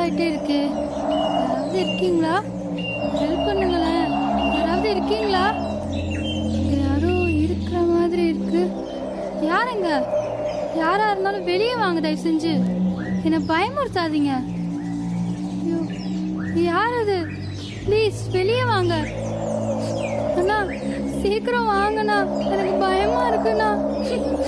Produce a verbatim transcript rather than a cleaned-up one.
ஆயிட்டே இருக்கு. யாராவது இருக்கீங்களா? ஹெல்ப் பண்ணுங்களேன். யாராவது இருக்கீங்களா? யாரோ இருக்கிற மாதிரி இருக்கு. யாருங்க? யாரா இருந்தாலும் வெளியே வாங்க, தயவு செஞ்சு. என்னை பயமுறுத்தாதீங்க. ஐயோ, யார் அது? ப்ளீஸ் வெளியே வாங்க அண்ணா. சீக்கிரம் வாங்கண்ணா, எனக்கு பயமா இருக்குண்ணா.